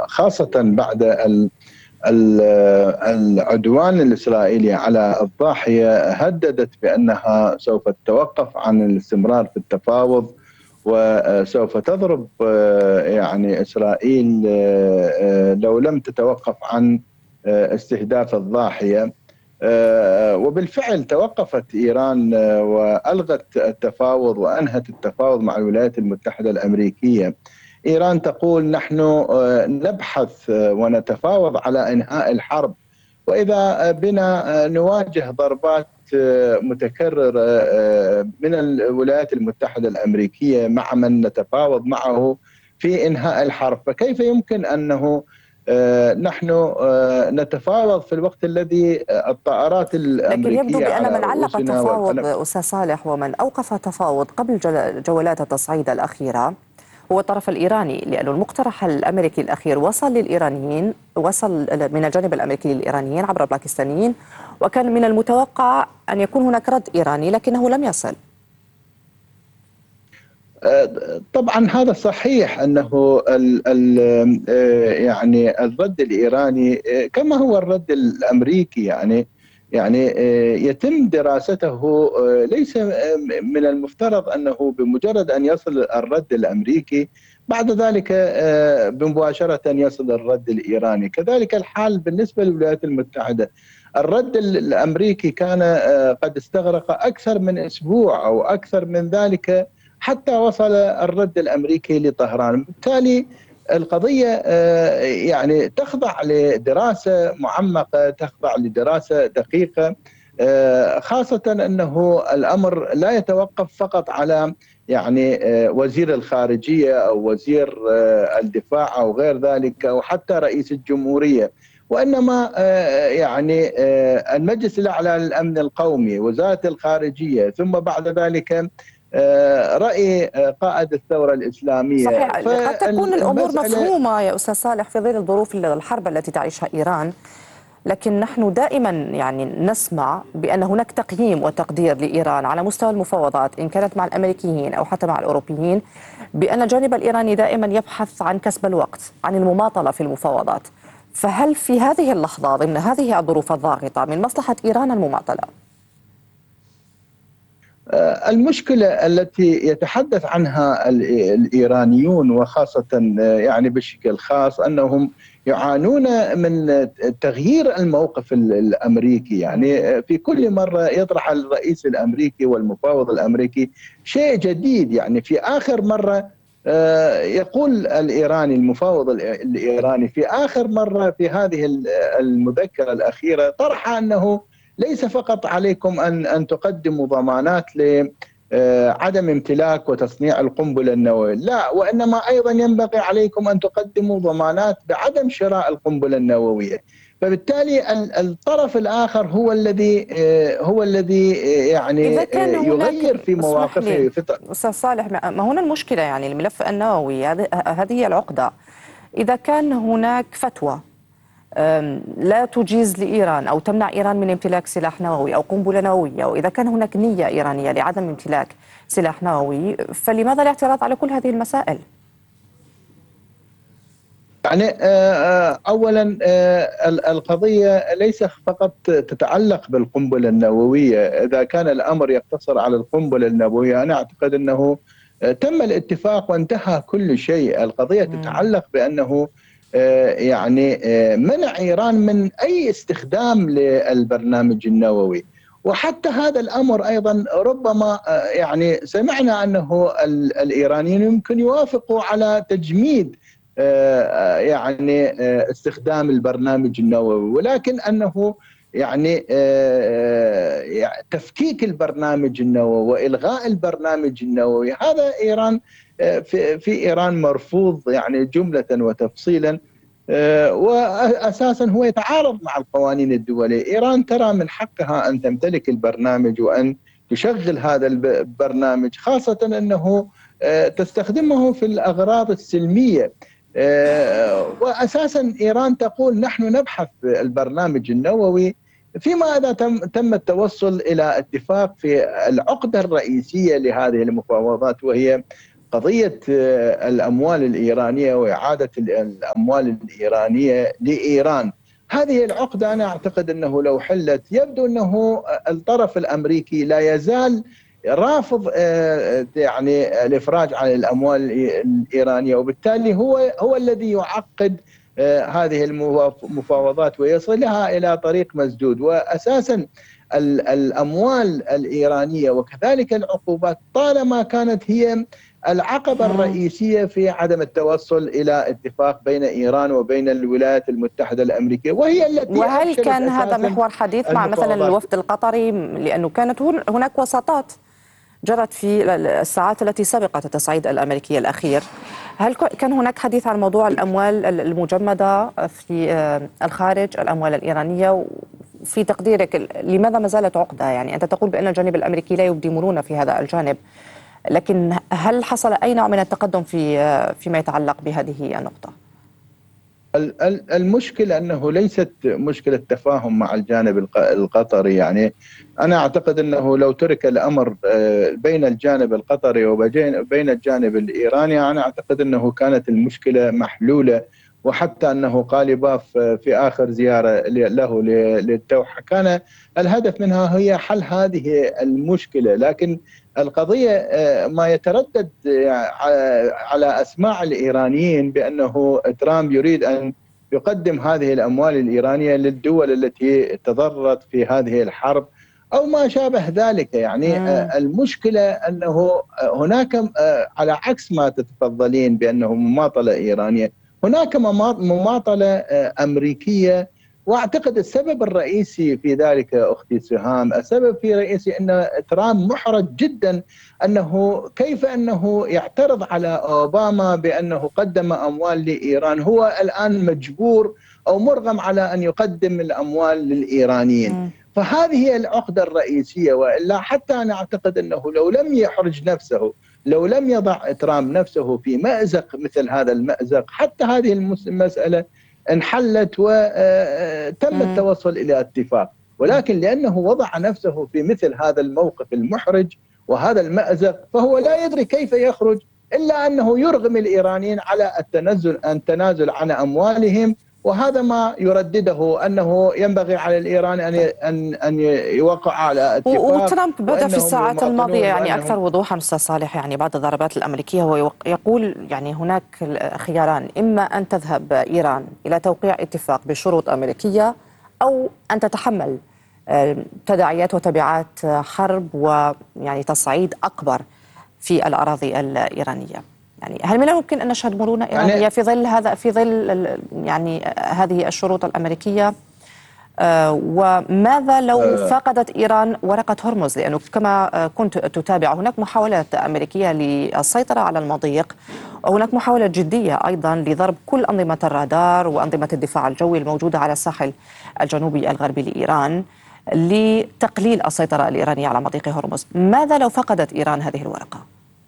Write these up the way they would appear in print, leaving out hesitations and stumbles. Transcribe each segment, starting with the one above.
خاصة بعد العدوان الإسرائيلي على الضاحية، هددت بأنها سوف تتوقف عن الاستمرار في التفاوض، وسوف تضرب يعني إسرائيل لو لم تتوقف عن استهداف الضاحية. وبالفعل توقفت إيران وألغت التفاوض وأنهت التفاوض مع الولايات المتحدة الأمريكية. إيران تقول نحن نبحث ونتفاوض على إنهاء الحرب، وإذا بنا نواجه ضربات متكررة من الولايات المتحدة الأمريكية مع من نتفاوض معه في إنهاء الحرب، فكيف يمكن أنه نحن نتفاوض في الوقت الذي الطائرات الأمريكية لكن يبدو بأن على من علق رؤوسنا التفاوض أستاذ صالح ومن أوقف التفاوض قبل جولات التصعيد الأخيرة هو الطرف الإيراني، لأن المقترح الأمريكي الأخير وصل للإيرانيين، وصل من الجانب الأمريكي للإيرانيين عبر الباكستانيين، وكان من المتوقع أن يكون هناك رد إيراني لكنه لم يصل. طبعا هذا صحيح أنه يعني الرد الإيراني كما هو الرد الأمريكي، يعني يتم دراسته. ليس من المفترض أنه بمجرد أن يصل الرد الأمريكي بعد ذلك بمباشرة يصل الرد الإيراني. كذلك الحال بالنسبة للولايات المتحدة، الرد الأمريكي كان قد استغرق أكثر من أسبوع أو أكثر من ذلك حتى وصل الرد الأمريكي لطهران. بالتالي القضية يعني تخضع لدراسة معمقة، تخضع لدراسة دقيقة، خاصة أنه الأمر لا يتوقف فقط على يعني وزير الخارجية أو وزير الدفاع أو غير ذلك أو حتى رئيس الجمهورية، وإنما يعني المجلس الأعلى للأمن القومي، وزارة الخارجية، ثم بعد ذلك رأي قائد الثورة الإسلامية. صحيح، قد تكون الأمور مفهومة يا أستاذ صالح في ظل ظروف الحرب التي تعيشها إيران، لكن نحن دائما يعني نسمع بأن هناك تقييم وتقدير لإيران على مستوى المفاوضات إن كانت مع الأمريكيين أو حتى مع الأوروبيين، بأن الجانب الإيراني دائما يبحث عن كسب الوقت، عن المماطلة في المفاوضات. فهل في هذه اللحظة ضمن هذه الظروف الضاغطة من مصلحة إيران المماطلة؟ المشكلة التي يتحدث عنها الإيرانيون وخاصة يعني بشكل خاص أنهم يعانون من تغيير الموقف الأمريكي. يعني في كل مرة يطرح الرئيس الأمريكي والمفاوض الأمريكي شيء جديد. يعني في آخر مرة يقول الإيراني المفاوض الإيراني في آخر مرة في هذه المذكرة الأخيرة طرح أنه ليس فقط عليكم أن تقدموا ضمانات لعدم امتلاك وتصنيع القنبلة النووية، لا، وإنما أيضا ينبغي عليكم أن تقدموا ضمانات بعدم شراء القنبلة النووية. فبالتالي الطرف الآخر هو الذي يعني يغير في مواقفه. أستاذ صالح، ما هنا المشكلة؟ يعني الملف النووي هذه هي العقدة. إذا كان هناك فتوى لا تجيز لإيران أو تمنع إيران من امتلاك سلاح نووي أو قنبلة نووية، وإذا كان هناك نية إيرانية لعدم امتلاك سلاح نووي، فلماذا الاعتراض على كل هذه المسائل؟ يعني أولا القضية ليس فقط تتعلق بالقنبلة النووية. إذا كان الأمر يقتصر على القنبلة النووية أنا أعتقد أنه تم الاتفاق وانتهى كل شيء. القضية تتعلق بأنه يعني منع إيران من أي استخدام للبرنامج النووي. وحتى هذا الأمر أيضا ربما يعني سمعنا أنه الإيرانيين يمكن يوافقوا على تجميد يعني استخدام البرنامج النووي، ولكن أنه يعني تفكيك البرنامج النووي وإلغاء البرنامج النووي هذا إيران في إيران مرفوض يعني جملة وتفصيلا، وأساسا هو يتعارض مع القوانين الدولية. إيران ترى من حقها أن تمتلك البرنامج وأن تشغل هذا البرنامج، خاصة أنه تستخدمه في الأغراض السلمية. وأساسا إيران تقول نحن نبحث البرنامج النووي فيما إذا تم التوصل إلى اتفاق في العقدة الرئيسية لهذه المفاوضات، وهي قضية الأموال الإيرانية وإعادة الأموال الإيرانية لإيران، هذه العقدة أنا أعتقد أنه لو حلت يبدو أنه الطرف الأمريكي لا يزال رافض يعني الإفراج عن الأموال الإيرانية، وبالتالي هو الذي يعقد هذه المفاوضات ويصلها إلى طريق مسدود. وأساسا الأموال الإيرانية وكذلك العقوبات طالما كانت هي العقبة الرئيسية في عدم التوصل إلى اتفاق بين إيران وبين الولايات المتحدة الأمريكية، وهي التي وهل كان هذا محور حديث مع مثلا الوفد القطري؟ لأنه كانت هناك وساطات جرت في الساعات التي سبقت التصعيد الأمريكي الأخير. هل كان هناك حديث عن موضوع الأموال المجمدة في الخارج، الأموال الإيرانية؟ في تقديرك لماذا ما زالت عقدة؟ يعني أنت تقول بأن الجانب الأمريكي لا يبدي مرونة في هذا الجانب، لكن هل حصل أي نوع من التقدم فيما يتعلق بهذه النقطة؟ المشكلة أنه ليست مشكلة تفاهم مع الجانب القطري. يعني أنا أعتقد أنه لو ترك الأمر بين الجانب القطري وبين الجانب الإيراني، أنا أعتقد أنه كانت المشكلة محلولة. وحتى أنه قاليباف في آخر زيارة له للدوحة كان الهدف منها هي حل هذه المشكلة. لكن القضية ما يتردد على أسماع الإيرانيين بأنه ترامب يريد أن يقدم هذه الأموال الإيرانية للدول التي تضررت في هذه الحرب أو ما شابه ذلك. يعني المشكلة أنه هناك على عكس ما تتفضلين بأنه مماطلة إيرانية، هناك مماطلة أمريكية. واعتقد السبب الرئيسي في ذلك اختي سهام، السبب في رئيسي ان ترامب محرج جدا انه كيف انه يعترض على اوباما بانه قدم اموال لايران، هو الان مجبور او مرغم على ان يقدم الاموال للايرانيين. فهذه هي العقدة الرئيسية. والا حتى انا اعتقد انه لو لم يحرج نفسه، لو لم يضع ترامب نفسه في مأزق مثل هذا المأزق، حتى هذه المسألة انحلت وتم التوصل إلى اتفاق. ولكن لأنه وضع نفسه في مثل هذا الموقف المحرج وهذا المأزق، فهو لا يدري كيف يخرج إلا أنه يرغم الإيرانيين على التنازل عن أموالهم. وهذا ما يردده أنه ينبغي على الإيران أن يوقع على اتفاق. وترامب بدأ في الساعات الماضية يعني أكثر وضوحا أستاذ صالح، يعني بعد الضربات الأمريكية هو يقول يعني هناك خياران: إما أن تذهب إيران إلى توقيع اتفاق بشروط أمريكية، أو أن تتحمل تداعيات وتبعات حرب ويعني تصعيد أكبر في الأراضي الإيرانية. يعني هل من الممكن أن نشهد مرونة إيرانية في ظل هذا، في ظل يعني هذه الشروط الأمريكية؟ وماذا لو فقدت إيران ورقة هرمز؟ لأنه كما كنت تتابع هناك محاولات أمريكية للسيطرة على المضيق، وهناك محاولة جدية أيضا لضرب كل أنظمة الرادار وأنظمة الدفاع الجوي الموجودة على الساحل الجنوبي الغربي لإيران لتقليل السيطرة الإيرانية على مضيق هرمز. ماذا لو فقدت إيران هذه الورقة؟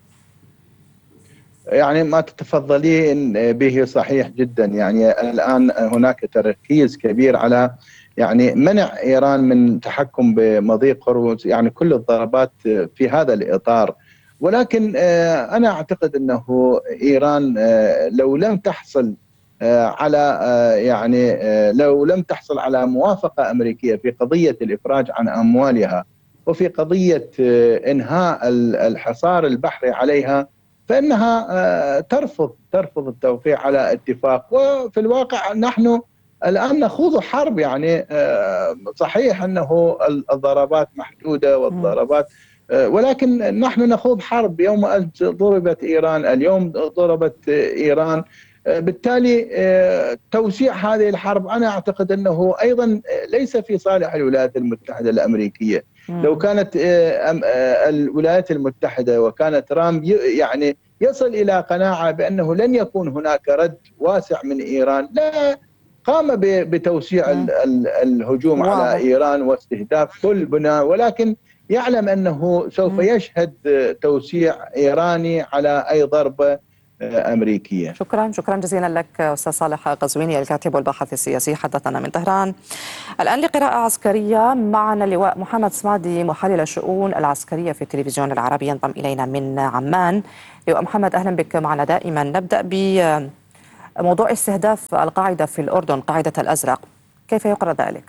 يعني ما تتفضلين به صحيح جدا. يعني الآن هناك تركيز كبير على يعني منع إيران من تحكم بمضيق هرمز، يعني كل الضربات في هذا الإطار. ولكن أنا أعتقد أنه إيران لو لم تحصل على يعني لو لم تحصل على موافقة أمريكية في قضية الإفراج عن أموالها وفي قضية إنهاء الحصار البحري عليها، فإنها ترفض التوقيع على اتفاق. وفي الواقع نحن الآن نخوض حرب. يعني صحيح أنه الضربات محدودة والضربات، ولكن نحن نخوض حرب. يوم أن ضربت إيران، اليوم ضربت إيران. بالتالي توسيع هذه الحرب أنا أعتقد أنه أيضا ليس في صالح الولايات المتحدة الأمريكية. لو كانت الولايات المتحدة وكان ترامب يعني يصل إلى قناعة بأنه لن يكون هناك رد واسع من إيران، لا قام بتوسيع الهجوم على إيران واستهداف كل بناء. ولكن يعلم أنه سوف يشهد توسيع إيراني على أي ضربة أمريكية. شكرا جزيلا لك أستاذ صالح قزويني الكاتب والباحث السياسي حدثنا من طهران. الآن لقراءة عسكرية معنا اللواء محمد صمادي محلل الشؤون العسكرية في التلفزيون العربي ينضم إلينا من عمان. لواء محمد أهلا بك معنا دائما. نبدأ بموضوع استهداف القاعدة في الأردن، قاعدة الأزرق، كيف يقرأ ذلك؟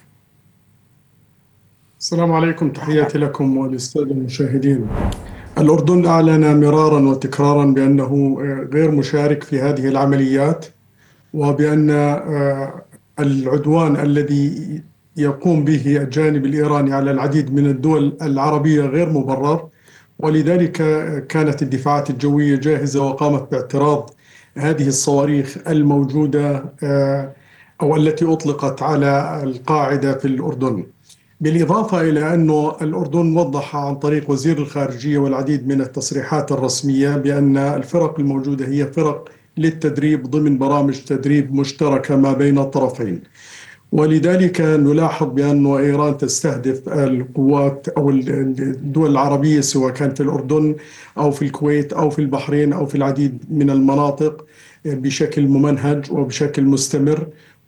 السلام عليكم، تحياتي لكم وللسادة المشاهدين. الأردن أعلن مرارا وتكرارا بأنه غير مشارك في هذه العمليات، وبأن العدوان الذي يقوم به الجانب الإيراني على العديد من الدول العربية غير مبرر، ولذلك كانت الدفاعات الجوية جاهزة وقامت باعتراض هذه الصواريخ الموجودة أو التي أطلقت على القاعدة في الأردن. بالإضافة إلى أن الأردن وضح عن طريق وزير الخارجية والعديد من التصريحات الرسمية بأن الفرق الموجودة هي فرق للتدريب ضمن برامج تدريب مشتركة ما بين الطرفين، ولذلك نلاحظ بأن إيران تستهدف القوات أو الدول العربية سواء كان في الأردن أو في الكويت أو في البحرين أو في العديد من المناطق بشكل ممنهج وبشكل مستمر.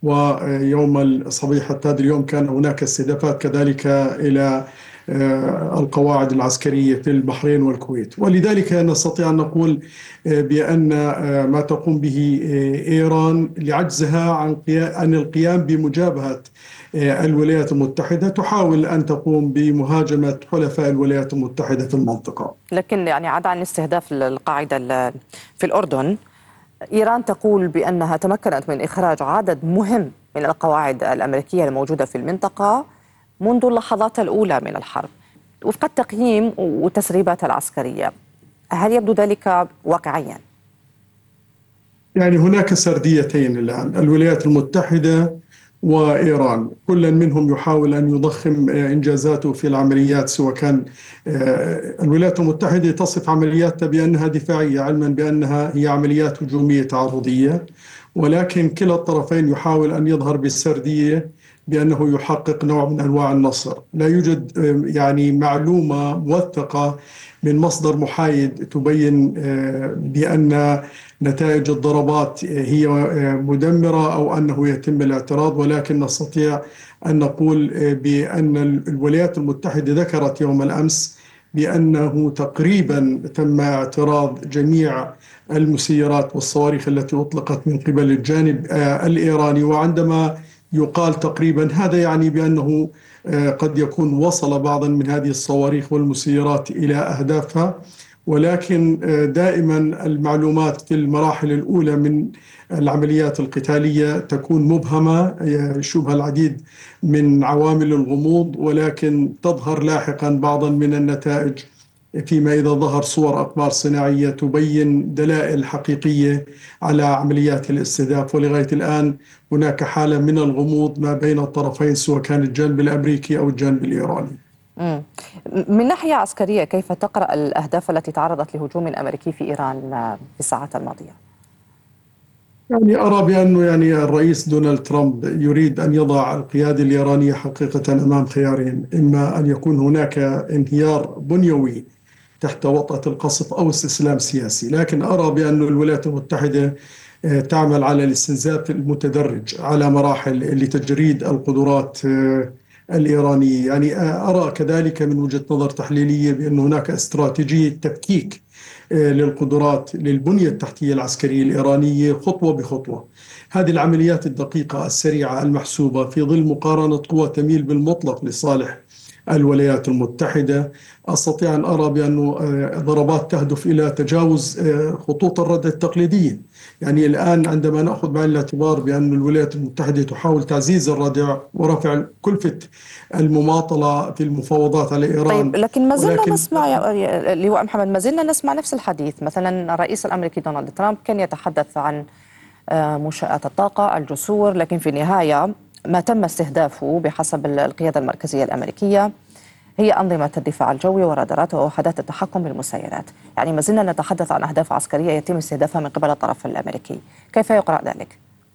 ويوم صبيحة هذا اليوم كان هناك استهدافات كذلك إلى القواعد العسكرية في البحرين والكويت، ولذلك نستطيع أن نقول بأن ما تقوم به إيران لعجزها عن القيام بمجابهة الولايات المتحدة تحاول أن تقوم بمهاجمة حلفاء الولايات المتحدة في المنطقة. لكن يعني عدا عن استهداف القاعدة في الأردن، إيران تقول بأنها تمكنت من إخراج عدد مهم من القواعد الأمريكية الموجودة في المنطقة منذ اللحظات الأولى من الحرب وفق التقييم والتسريبات العسكرية. هل يبدو ذلك واقعيا؟ يعني هناك سرديتين الآن، الولايات المتحدة وإيران، كل منهم يحاول أن يضخم إنجازاته في العمليات. سواء كان الولايات المتحدة تصف عملياتها بأنها دفاعية علما بأنها هي عمليات هجومية تعرضية، ولكن كلا الطرفين يحاول أن يظهر بالسردية بأنه يحقق نوع من أنواع النصر. لا يوجد يعني معلومة موثقة من مصدر محايد تبين بأن نتائج الضربات هي مدمرة أو أنه يتم الاعتراض، ولكن نستطيع أن نقول بأن الولايات المتحدة ذكرت يوم الأمس بأنه تقريبا تم اعتراض جميع المسيرات والصواريخ التي أطلقت من قبل الجانب الإيراني. وعندما يقال تقريبا هذا يعني بأنه قد يكون وصل بعضا من هذه الصواريخ والمسيرات إلى أهدافها، ولكن دائما المعلومات في المراحل الأولى من العمليات القتالية تكون مبهمة، يشوبها العديد من عوامل الغموض، ولكن تظهر لاحقا بعضا من النتائج فيما إذا ظهر صور أقمار صناعية تبين دلائل حقيقية على عمليات الاستهداف. ولغاية الآن هناك حالة من الغموض ما بين الطرفين سواء كان الجانب الأمريكي أو الجانب الإيراني. من ناحية عسكرية كيف تقرأ الأهداف التي تعرضت لهجوم أمريكي في إيران في الساعات الماضية؟ يعني أرى بأنه يعني الرئيس دونالد ترامب يريد أن يضع القيادة الإيرانية حقيقة أمام خيارين، إما أن يكون هناك انهيار بنيوي تحت وطأة القصف أو استسلام سياسي. لكن أرى بأن الولايات المتحدة تعمل على الاستنزاف المتدرج على مراحل لتجريد القدرات الإيرانية. يعني أرى كذلك من وجهة نظر تحليلية بأن هناك استراتيجية تفكيك للقدرات للبنية التحتية العسكرية الإيرانية خطوة بخطوة. هذه العمليات الدقيقة السريعة المحسوبة في ظل مقارنة قوى تميل بالمطلق لصالح الولايات المتحدة، أستطيع أن أرى بأن ضربات تهدف إلى تجاوز خطوط الردع التقليدية. يعني الآن عندما نأخذ بعين الاعتبار بأن الولايات المتحدة تحاول تعزيز الردع ورفع كلفة المماطلة في المفاوضات على إيران. طيب، لكن ما زلنا نسمع يا لواء محمد، ما زلنا نسمع نفس الحديث. مثلا الرئيس الأمريكي دونالد ترامب كان يتحدث عن منشآت الطاقة، الجسور، لكن في النهاية ما تم استهدافه بحسب القيادة المركزية الأمريكية هي أنظمة الدفاع الجوي ورادارات ووحدات التحكم بالمسيرات. يعني ما زلنا نتحدث عن أهداف عسكرية يتم استهدافها من قبل الطرف الأمريكي، كيف يقرأ ذلك؟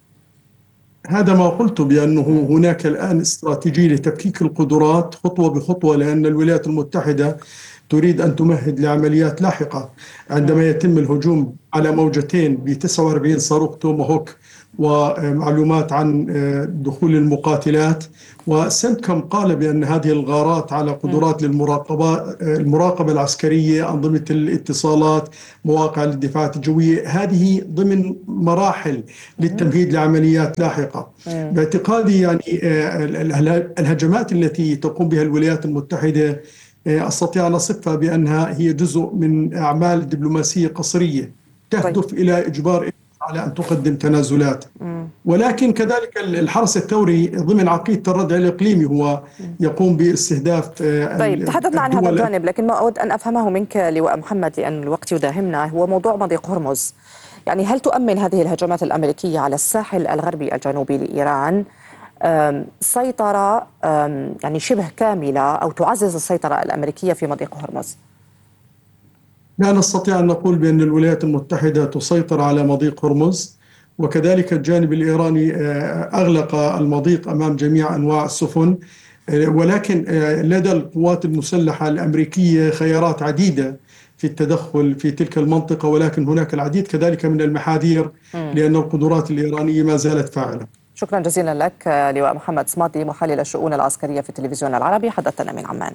هذا ما قلت بأنه هناك الآن استراتيجية لتفكيك القدرات خطوة بخطوة، لأن الولايات المتحدة تريد أن تمهد لعمليات لاحقة عندما يتم الهجوم على موجتين ب 49 صاروخ توماهوك ومعلومات عن دخول المقاتلات. وسنتكم قال بأن هذه الغارات على قدرات المراقبة العسكرية، أنظمة الاتصالات، مواقع للدفاعات الجوية، هذه ضمن مراحل للتمهيد لعمليات لاحقة. باعتقادي يعني الهجمات التي تقوم بها الولايات المتحدة أستطيع أن أصفها بأنها هي جزء من أعمال دبلوماسية قصرية تهدف إلى إجبار على أن تقدم تنازلات. ولكن كذلك الحرس الثوري ضمن عقيدة الردع الإقليمي هو يقوم باستهداف طيب، تحدثنا عن هذا الجانب، لكن ما أود أن أفهمه منك لواء محمد لأن الوقت يداهمنا هو موضوع مضيق هرمز. يعني هل تؤمن هذه الهجمات الأمريكية على الساحل الغربي الجنوبي لإيران سيطرة يعني شبه كاملة أو تعزز السيطرة الأمريكية في مضيق هرمز؟ لا نستطيع أن نقول بأن الولايات المتحدة تسيطر على مضيق هرمز، وكذلك الجانب الإيراني أغلق المضيق أمام جميع أنواع السفن، ولكن لدى القوات المسلحة الأمريكية خيارات عديدة في التدخل في تلك المنطقة، ولكن هناك العديد كذلك من المحاذير لأن القدرات الإيرانية ما زالت فاعلة. شكرا جزيلا لك لواء محمد صمادي، محلل الشؤون العسكرية في التلفزيون العربي، حدثنا من عمان.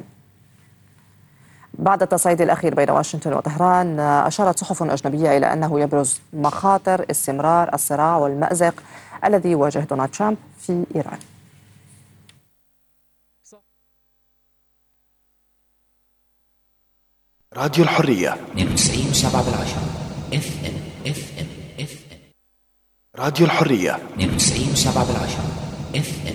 بعد التصعيد الأخير بين واشنطن وطهران، أشارت صحف أجنبية إلى أنه يبرز مخاطر استمرار الصراع والمأزق الذي يواجه دونالد ترامب في إيران. راديو الحرية 92.7 FM. راديو الحرية 92.7 FM.